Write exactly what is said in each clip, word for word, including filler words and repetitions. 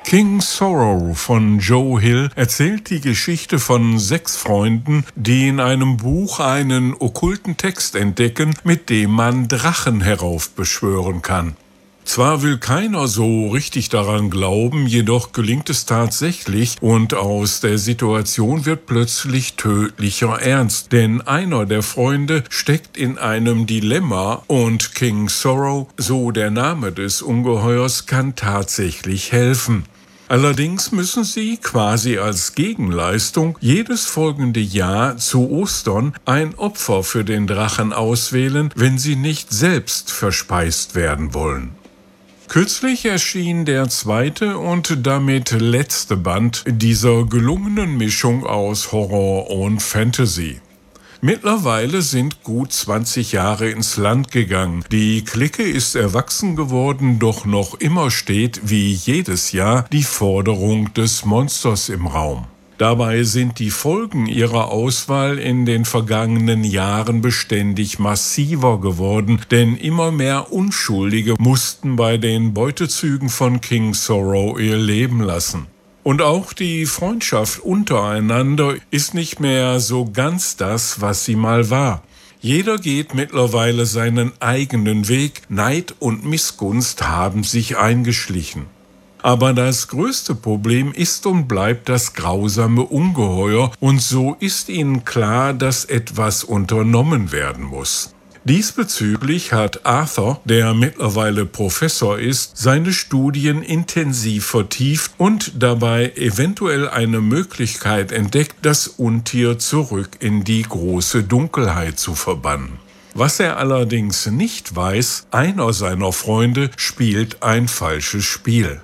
King Sorrow von Joe Hill erzählt die Geschichte von sechs Freunden, die in einem Buch einen okkulten Text entdecken, mit dem man Drachen heraufbeschwören kann. Zwar will keiner so richtig daran glauben, jedoch gelingt es tatsächlich und aus der Situation wird plötzlich tödlicher Ernst, denn einer der Freunde steckt in einem Dilemma und King Sorrow, so der Name des Ungeheuers, kann tatsächlich helfen. Allerdings müssen sie quasi als Gegenleistung jedes folgende Jahr zu Ostern ein Opfer für den Drachen auswählen, wenn sie nicht selbst verspeist werden wollen. Kürzlich erschien der zweite und damit letzte Band dieser gelungenen Mischung aus Horror und Fantasy. Mittlerweile sind gut zwanzig Jahre ins Land gegangen. Die Clique ist erwachsen geworden, doch noch immer steht, wie jedes Jahr, die Forderung des Monsters im Raum. Dabei sind die Folgen ihrer Auswahl in den vergangenen Jahren beständig massiver geworden, denn immer mehr Unschuldige mussten bei den Beutezügen von King Sorrow ihr Leben lassen. Und auch die Freundschaft untereinander ist nicht mehr so ganz das, was sie mal war. Jeder geht mittlerweile seinen eigenen Weg, Neid und Missgunst haben sich eingeschlichen. Aber das größte Problem ist und bleibt das grausame Ungeheuer, und so ist ihnen klar, dass etwas unternommen werden muss. Diesbezüglich hat Arthur, der mittlerweile Professor ist, seine Studien intensiv vertieft und dabei eventuell eine Möglichkeit entdeckt, das Untier zurück in die große Dunkelheit zu verbannen. Was er allerdings nicht weiß, einer seiner Freunde spielt ein falsches Spiel.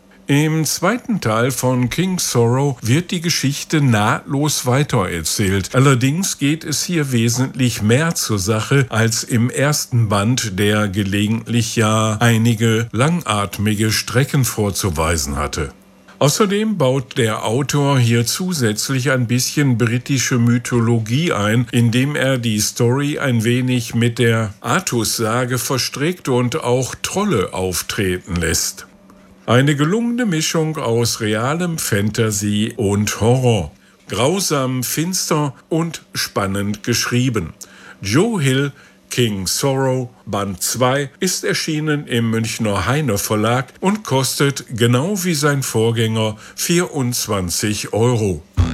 Im zweiten Teil von King Sorrow wird die Geschichte nahtlos weitererzählt. Allerdings geht es hier wesentlich mehr zur Sache als im ersten Band, der gelegentlich ja einige langatmige Strecken vorzuweisen hatte. Außerdem baut der Autor hier zusätzlich ein bisschen britische Mythologie ein, indem er die Story ein wenig mit der Artus-Sage verstrickt und auch Trolle auftreten lässt. Eine gelungene Mischung aus realem Fantasy und Horror. Grausam, finster und spannend geschrieben. Joe Hill, King Sorrow, Band zwei, ist erschienen im Münchner Heine Verlag und kostet, genau wie sein Vorgänger, vierundzwanzig Euro.